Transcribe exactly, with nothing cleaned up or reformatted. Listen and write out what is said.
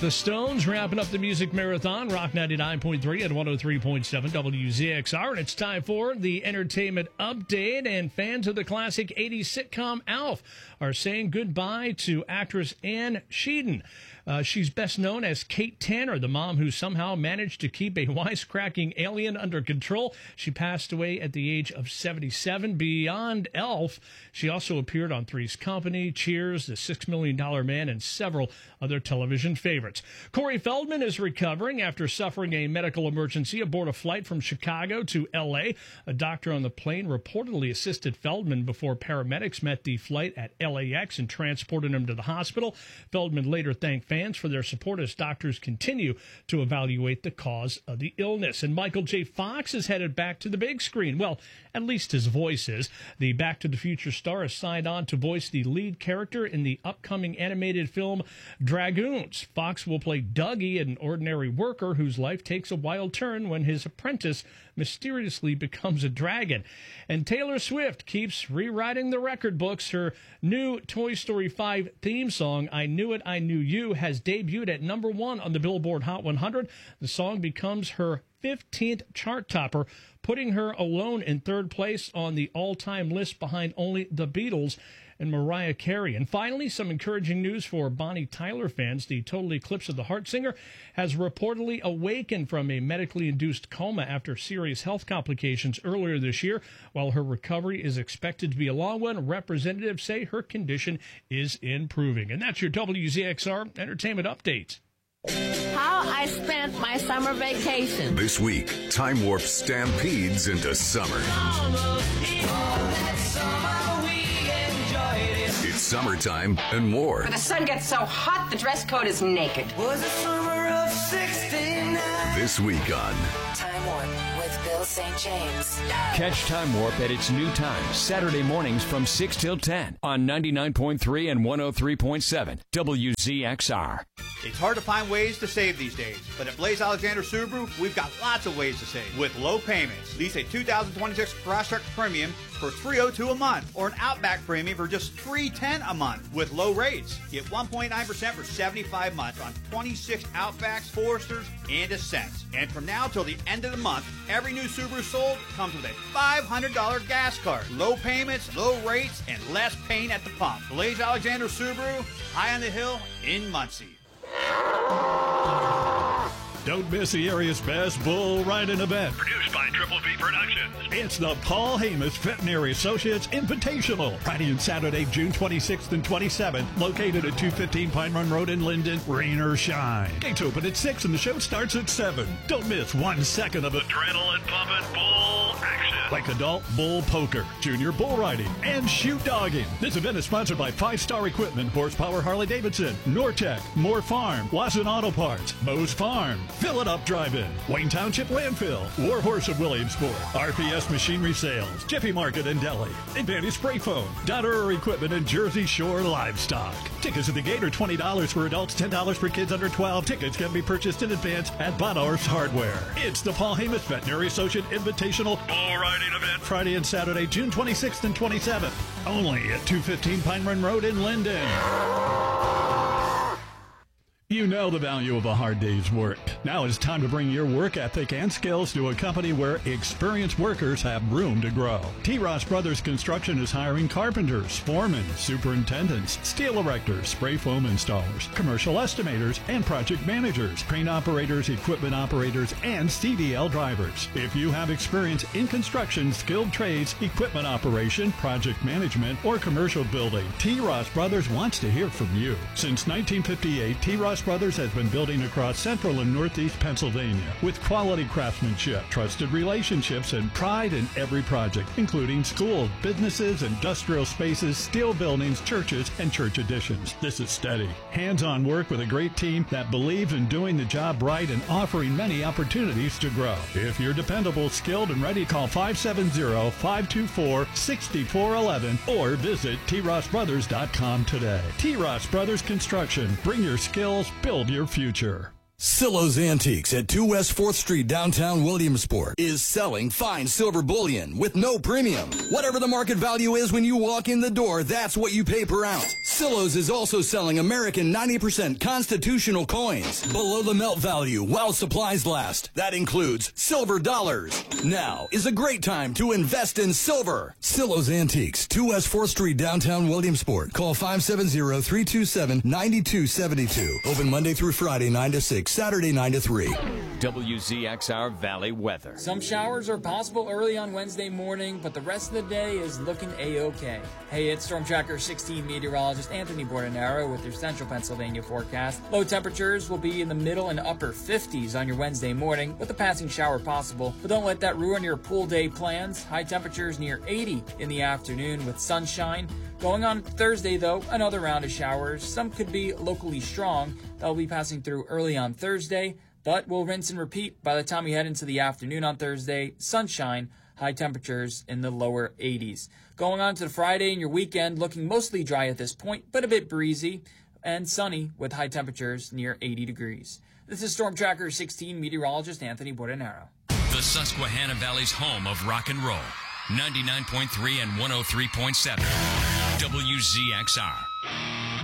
the Stones, wrapping up the Music Marathon, Rock ninety-nine point three and one oh three point seven W Z X R. And it's time for the Entertainment Update. And fans of the classic eighties sitcom Alf are saying goodbye to actress Anne Sheehan. Uh, she's best known as Kate Tanner, the mom who somehow managed to keep a wisecracking alien under control. She passed away at the age of seventy-seven. Beyond Elf, she also appeared on Three's Company, Cheers, The Six Million Dollar Man, and several other television favorites. Corey Feldman is recovering after suffering a medical emergency aboard a flight from Chicago to L A. A doctor on the plane reportedly assisted Feldman before paramedics met the flight at L A X and transported him to the hospital. Feldman later thanked fans for their support as doctors continue to evaluate the cause of the illness. And Michael J. Fox is headed back to the big screen. Well, at least his voice is. The Back to the Future star has signed on to voice the lead character in the upcoming animated film Dragoons. Fox will play Dougie, an ordinary worker whose life takes a wild turn when his apprentice mysteriously becomes a dragon. And Taylor Swift keeps rewriting the record books. Her new Toy Story five theme song, I Knew It, I Knew You, has debuted at number one on the Billboard Hot one hundred. The song becomes her fifteenth chart topper, putting her alone in third place on the all-time list behind only the Beatles and Mariah Carey. And finally, some encouraging news for Bonnie Tyler fans. The Total Eclipse of the Heart singer has reportedly awakened from a medically induced coma after serious health complications earlier this year. While her recovery is expected to be a long one, representatives say her condition is improving. And that's your W Z X R Entertainment Update. How I spent my summer vacation. This week, Time Warp stampedes into summer. It's summertime and more. When the sun gets so hot, the dress code is naked. Was a summer of sixty-nine. This week on Time Warp with Bill Saint James. Catch Time Warp at its new time, Saturday mornings from six till ten on ninety-nine point three and one oh three point seven W Z X R. It's hard to find ways to save these days, but at Blaze Alexander Subaru, we've got lots of ways to save. With low payments, lease a two thousand twenty-six Crosstrek Premium for three hundred two dollars a month, or an Outback Premium for just three hundred ten dollars a month. With low rates, get one point nine percent for seventy-five months on twenty-six Outbacks, Foresters, and Ascents. And from now till the end of the month, every new Subaru sold comes with a five hundred dollars gas card. Low payments, low rates, and less pain at the pump. Blaze Alexander Subaru, high on the hill in Muncie. Don't miss the area's best bull riding event. Produced by Triple V Productions. It's the Paul Hamus Veterinary Associates Invitational. Friday and Saturday, June twenty-sixth and twenty-seventh. Located at two fifteen Pine Run Road in Linden. Rain or shine. Gates open at six and the show starts at seven. Don't miss one second of adrenaline pumping bull action. Like adult bull poker, junior bull riding, and shoot dogging. This event is sponsored by Five Star Equipment, Horsepower Harley Davidson, Nortec, Moore Farm, Lawson Auto Parts, Moe's Farm, Fill It Up Drive-In, Wayne Township Landfill, Warhorse of Williamsport, R P S Machinery Sales, Jiffy Market and Deli, Advantage Spray Foam, Dotterer Equipment, and Jersey Shore Livestock. Tickets at the gate are twenty dollars for adults, ten dollars for kids under twelve. Tickets can be purchased in advance at Bonar's Hardware. It's the Paul Hamus Veterinary Associate Invitational Bull Riding Event. Friday and Saturday, June twenty-sixth and twenty-seventh. Only at two fifteen Pine Run Road in Linden. You know the value of a hard day's work. Now it's time to bring your work ethic and skills to a company where experienced workers have room to grow. T. Ross Brothers Construction is hiring carpenters, foremen, superintendents, steel erectors, spray foam installers, commercial estimators, and project managers, crane operators, equipment operators, and C D L drivers. If you have experience in construction, skilled trades, equipment operation, project management, or commercial building, T. Ross Brothers wants to hear from you. Since nineteen fifty-eight, T. Ross Brothers has been building across central and northeast Pennsylvania with quality craftsmanship, trusted relationships, and pride in every project, including schools, businesses, industrial spaces, steel buildings, churches, and church additions. This is steady, hands-on work with a great team that believes in doing the job right and offering many opportunities to grow. If you're dependable, skilled, and ready, call five seven zero, five two four, six four one one or visit T Ross Brothers dot com today. T. Ross Brothers Construction. Bring your skills, build your future. Silo's Antiques at two West fourth Street, downtown Williamsport, is selling fine silver bullion with no premium. Whatever the market value is when you walk in the door, that's what you pay per ounce. Silos is also selling American ninety percent constitutional coins below the melt value while supplies last. That includes silver dollars. Now is a great time to invest in silver. Silos Antiques, two West fourth Street, downtown Williamsport. Call five seven zero, three two seven, nine two seven two. Open Monday through Friday, nine to six, Saturday, nine to three. W Z X R Valley weather. Some showers are possible early on Wednesday morning, but the rest of the day is looking A-OK. Hey, it's Storm Tracker sixteen meteorologist Anthony Bordenaro with your Central Pennsylvania forecast. Low temperatures will be in the middle and upper fifties on your Wednesday morning, with a passing shower possible. But don't let that ruin your pool day plans. High temperatures near eighty in the afternoon with sunshine. Going on Thursday, though, another round of showers. Some could be locally strong. They'll be passing through early on Thursday, but we'll rinse and repeat by the time we head into the afternoon on Thursday. Sunshine, high temperatures in the lower eighties. Going on to the Friday and your weekend, looking mostly dry at this point, but a bit breezy and sunny with high temperatures near eighty degrees. This is Storm Tracker sixteen meteorologist Anthony Bordenaro. The Susquehanna Valley's home of rock and roll. ninety-nine point three and one oh three point seven. W Z X R.